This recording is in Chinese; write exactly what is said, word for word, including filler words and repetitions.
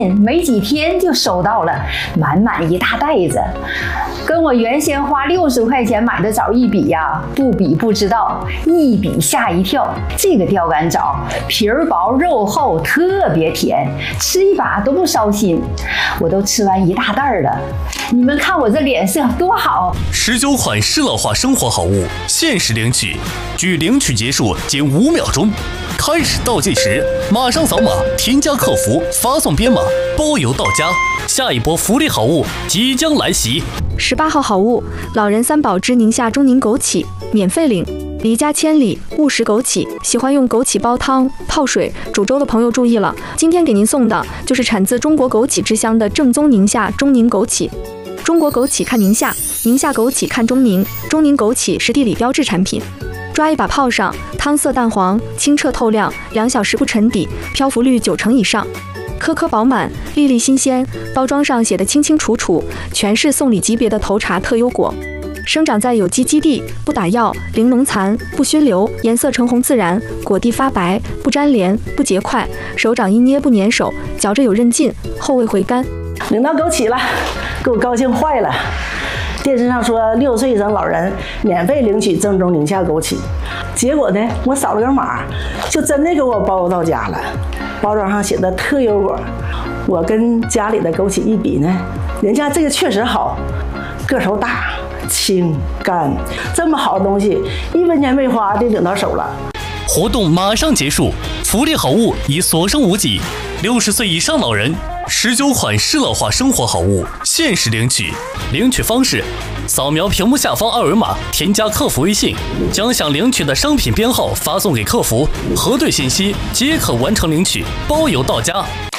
没几天就收到了，满满一大袋子，跟我原先花六十块钱买的枣一比呀，不比不知道，一比吓一跳。这个钓竿枣皮儿薄肉厚，特别甜，吃一把都不烧心。我都吃完一大袋了，你们看我这脸色多好！ 十九款适老化生活好物限时领取，距领取结束仅五秒钟。开始倒计时，马上扫码添加客服，发送编码，包邮到家。下一波福利好物即将来袭。 十八号好物，老人三宝之宁夏中宁枸杞，免费领。离家千里，勿食枸杞。喜欢用枸杞煲汤、泡水、煮粥的朋友注意了，今天给您送的就是产自中国枸杞之乡的正宗宁夏中宁枸杞。中国枸杞看宁夏，宁夏枸杞看中宁，中宁枸杞是地理标志产品。抓一把泡上，汤色淡黄，清澈透亮，两小时不沉底，漂浮率九成以上，颗颗饱满，粒粒新鲜。包装上写的清清楚楚，全是送礼级别的头茬特优果。生长在有机基地，不打药，零农残，不熏流，颜色橙红自然，果蒂发白，不粘连，不结块，手掌一捏不粘手，嚼着有韧劲，后味回甘。 领到枸杞了，给我高兴坏了。电视上说六岁以上老人免费领取正宗宁夏枸杞，结果呢，我扫了个码，就真的给我包到家了。包装上写的特优果，我跟家里的枸杞一比呢，人家这个确实好，个头大、清干，这么好的东西，一分钱没花就领到手了。 活动马上结束，福利好物已所剩无几。六十岁以上老人十九款适老化生活好物限时领取，领取方式：扫描屏幕下方二维码，添加客服微信，将想领取的商品编号发送给客服，核对信息即可完成领取，包邮到家。